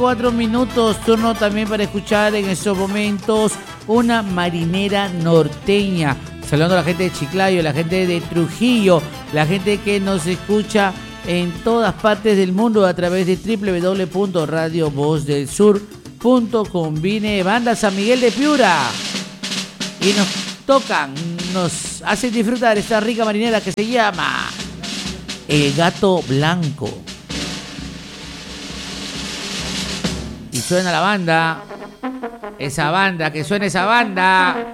4 minutos, turno también para escuchar en estos momentos una marinera norteña. Saludando a la gente de Chiclayo, la gente de Trujillo, la gente que nos escucha en todas partes del mundo a través de www.radiovozdelsur.com. Viene Banda San Miguel de Piura y nos tocan, nos hacen disfrutar esta rica marinera que se llama El Gato Blanco. Y suena la banda, esa banda, que suene esa banda.